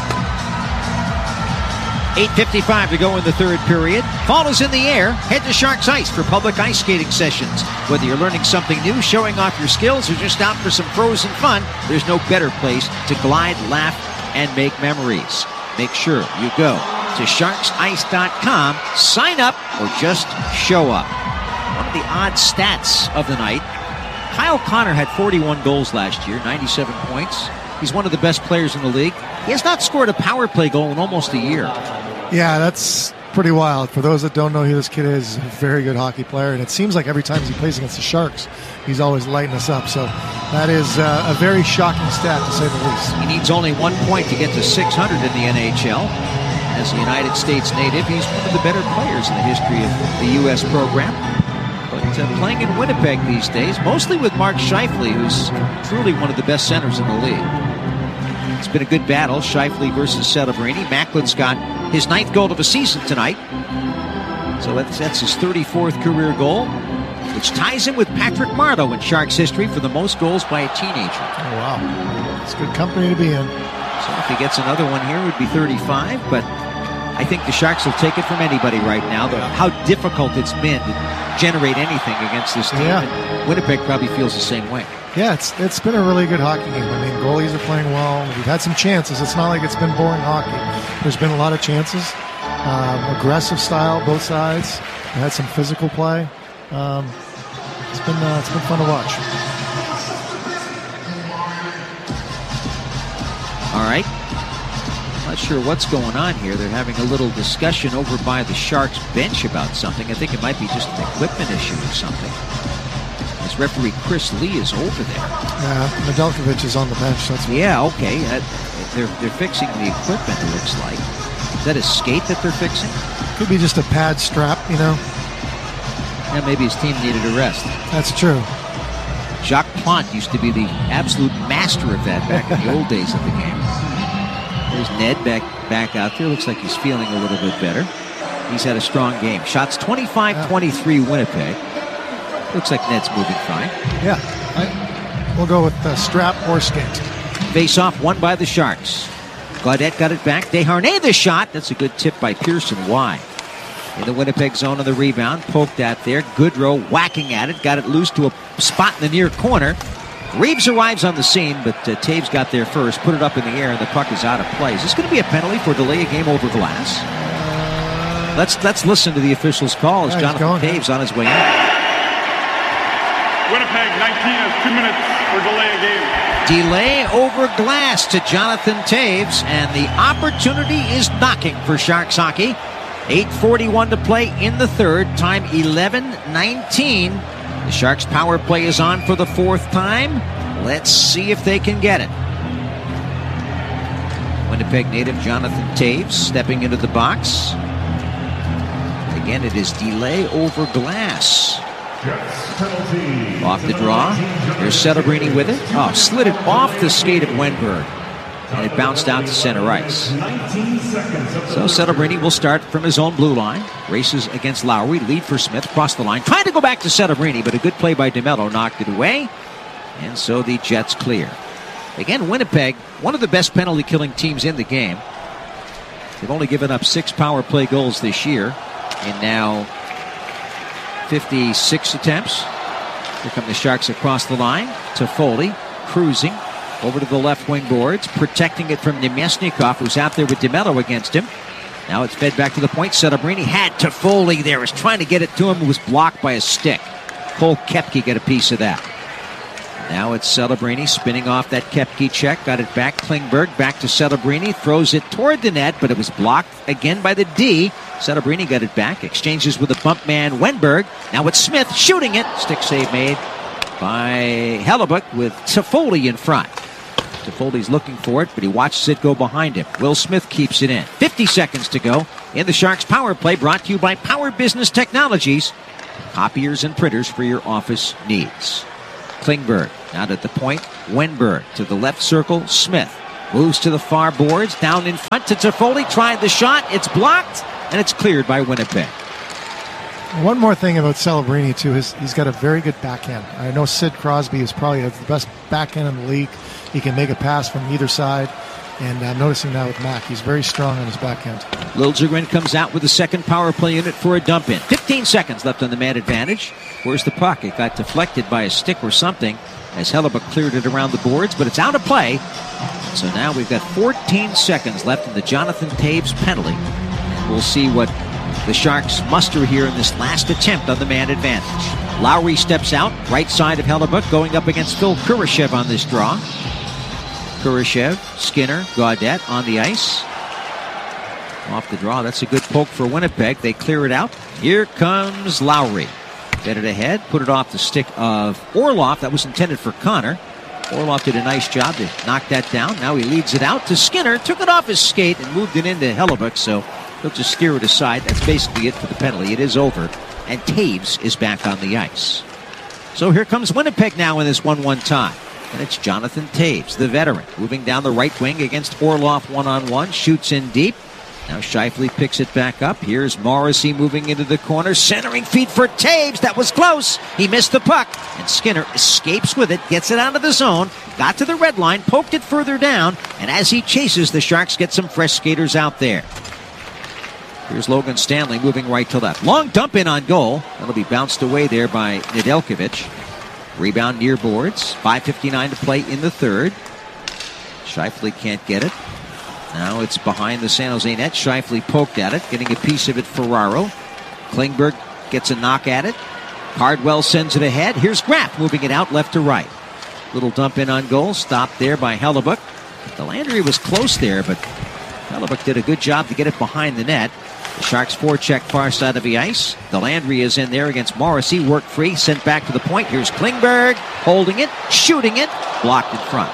8:55 to go in the third period. Fall is in the air. Head to Sharks Ice for public ice skating sessions. Whether you're learning something new, showing off your skills, or just out for some frozen fun, there's no better place to glide, laugh, and make memories. Make sure you go to sharksice.com, sign up, or just show up. One of the odd stats of the night, Kyle Connor had 41 goals last year, 97 points. He's one of the best players in the league. He has not scored a power play goal in almost a year. Yeah, that's pretty wild. For those that don't know who this kid is, he's a very good hockey player, and it seems like every time he plays against the Sharks, he's always lighting us up. So that is a very shocking stat, to say the least. He needs only 1 point to get to 600 in the NHL. As a United States native, he's one of the better players in the history of the U.S. program. But playing in Winnipeg these days, mostly with Mark Scheifele, who's truly one of the best centers in the league. It's been a good battle, Scheifele versus Celebrini. Macklin's got his 9th goal of the season tonight. So that's his 34th career goal, which ties him with Patrick Marleau in Sharks history for the most goals by a teenager. Oh, wow. It's good company to be in. So if he gets another one here, it would be 35, but I think the Sharks will take it from anybody right now. How difficult it's been to generate anything against this team. Yeah. And Winnipeg probably feels the same way. Yeah, it's been a really good hockey game. I mean, goalies are playing well. We've had some chances. It's not like it's been boring hockey. There's been a lot of chances. Aggressive style, both sides. We had some physical play. It's been fun to watch. All right. Not sure what's going on here. They're having a little discussion over by the Sharks bench about something. I think it might be just an equipment issue or something. As referee Chris Lee is over there. Nedeljkovic is on the bench. That's what okay. They're fixing the equipment, it looks like. Is that a skate that they're fixing? Could be just a pad strap, you know. Yeah, maybe his team needed a rest. That's true. Jacques Plante used to be the absolute master of that back in the old days of the game. There's Ned back out there. Looks like he's feeling a little bit better. He's had a strong game. Shots 25-23 Winnipeg. Looks like Ned's moving fine. Yeah. We'll go with strap or skate. Face-off won by the Sharks. Gaudette got it back. Desharnais the shot. That's a good tip by Pearson wide. In the Winnipeg zone on the rebound. Poked at there. Goodrow whacking at it. Got it loose to a spot in the near corner. Reeves arrives on the scene, but Taves got there first. Put it up in the air, and the puck is out of play. Is this going to be a penalty for delay a game over glass? Let's listen to the official's call as Jonathan Taves on his way in. Winnipeg 19 has 2 minutes for delay a game. Delay over glass to Jonathan Taves, and the opportunity is knocking for Sharks hockey. 8:41 to play in the third, time 11:19. The Sharks power play is on for the 4th time. Let's see if they can get it. Winnipeg native Jonathan Taves stepping into the box. Again, it is delay over glass. Off the draw. There's Celebrini with it. Oh, slid it off the skate of Wenberg. And it bounced out to center ice. So Celebrini will start from his own blue line. Races against Lowry. Lead for Smith. Cross the line. Trying to go back to Celebrini, but a good play by DeMello knocked it away. And so the Jets clear. Again, Winnipeg, one of the best penalty-killing teams in the game. They've only given up 6 power play goals this year. And now 56 attempts. Here come the Sharks across the line to Foley, cruising, Over to the left wing boards, protecting it from Nemesnikov, who's out there with DeMello against him. Now it's fed back to the point. Celebrini had Toffoli there, was trying to get it to him, was blocked by a stick. Cole Koepke got a piece of that. Now it's Celebrini spinning off that Koepke check. Got it back. Klingberg back to Celebrini. Throws it toward the net, but it was blocked again by the D. Celebrini got it back. Exchanges with the bump man Wenberg. Now it's Smith shooting it. Stick save made by Hellebuyck with Toffoli in front. Toffoli's looking for it, but he watches it go behind him. Will Smith keeps it in. 50 seconds to go in the Sharks power play, brought to you by Power Business Technologies. Copiers and printers for your office needs. Klingberg out at the point. Wenberg to the left circle. Smith moves to the far boards. Down in front to Toffoli. Tried the shot. It's blocked, and it's cleared by Winnipeg. One more thing about Celebrini, too, is he's got a very good backhand. I know Sid Crosby is probably the best backhand in the league. He can make a pass from either side. And I'm noticing now with Mac, he's very strong on his backhand. Liljegren comes out with the second power play unit for a dump in. 15 seconds left on the man advantage. Where's the puck? It got deflected by a stick or something as Hellebuyck cleared it around the boards, but it's out of play. So now we've got 14 seconds left in the Jonathan Toews penalty. We'll see what the Sharks muster here in this last attempt on the man advantage. Lowry steps out, right side of Hellebuyck, going up against Phil Kurashev on this draw. Kurashev, Skinner, Gaudette on the ice. Off the draw. That's a good poke for Winnipeg. They clear it out. Here comes Lowry. Get it ahead. Put it off the stick of Orlov. That was intended for Connor. Orlov did a nice job to knock that down. Now he leads it out to Skinner. Took it off his skate and moved it into Hellebuyck. So he'll just steer it aside. That's basically it for the penalty. It is over. And Toews is back on the ice. So here comes Winnipeg now in this 1-1 tie. And it's Jonathan Toews, the veteran, moving down the right wing against Orlov one-on-one. Shoots in deep. Now Scheifele picks it back up. Here's Morrissey moving into the corner. Centering feed for Toews. That was close. He missed the puck. And Skinner escapes with it. Gets it out of the zone. Got to the red line. Poked it further down. And as he chases, the Sharks get some fresh skaters out there. Here's Logan Stanley moving right to left. Long dump in on goal. That'll be bounced away there by Nedeljkovic. Rebound near boards. 5:59 to play in the third. Scheifele can't get it. Now it's behind the San Jose net. Scheifele poked at it, getting a piece of it. Ferraro. Klingberg gets a knock at it. Cardwell sends it ahead. Here's Graff moving it out left to right. Little dump in on goal. Stopped there by Hellebuyck. Delandry was close there, but Hellebuyck did a good job to get it behind the net. The Sharks forecheck far side of the ice. Delandry is in there against Morrissey. Work free, sent back to the point. Here's Klingberg, holding it, shooting it, blocked in front.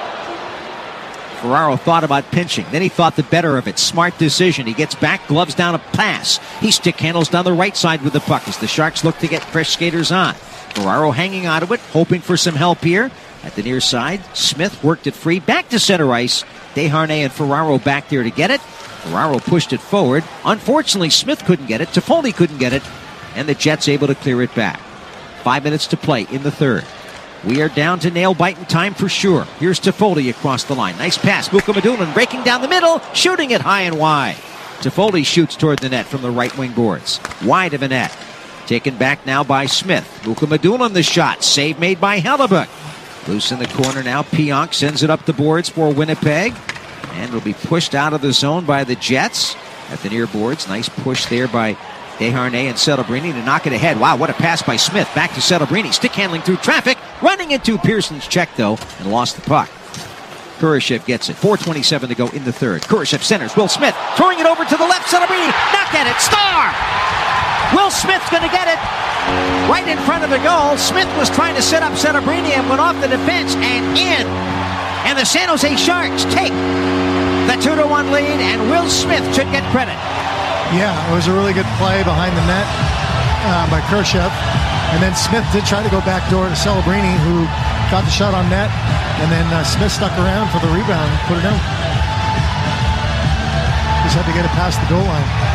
Ferraro thought about pinching. Then he thought the better of it. Smart decision. He gets back, gloves down a pass. He stick handles down the right side with the puck as the Sharks look to get fresh skaters on. Ferraro hanging out of it, hoping for some help here. At the near side, Smith worked it free. Back to center ice. Desharnais and Ferraro back there to get it. Ferraro pushed it forward. Unfortunately, Smith couldn't get it. Toffoli couldn't get it. And the Jets able to clear it back. 5 minutes to play in the third. We are down to nail-biting time for sure. Here's Toffoli across the line. Nice pass. Mukhamadullin breaking down the middle, shooting it high and wide. Toffoli shoots toward the net from the right wing boards. Wide of the net. Taken back now by Smith. Mukhamadullin the shot. Save made by Hellebuyck. Loose in the corner now. Pionk sends it up the boards for Winnipeg. And will be pushed out of the zone by the Jets at the near boards. Nice push there by Desharnais and Celebrini to knock it ahead. Wow, what a pass by Smith. Back to Celebrini. Stick handling through traffic. Running into Pearson's check, though, and lost the puck. Kurashev gets it. 4:27 to go in the third. Kurashev centers. Will Smith throwing it over to the left. Celebrini. Knock at it. Star! Will Smith's going to get it right in front of the goal. Smith was trying to set up Celebrini and went off the defense and in. And the San Jose Sharks take the 2-1 lead, and Will Smith should get credit. Yeah, it was a really good play behind the net by Kurashev. And then Smith did try to go backdoor to Celebrini, who got the shot on net. And then Smith stuck around for the rebound and put it in. Just had to get it past the goal line.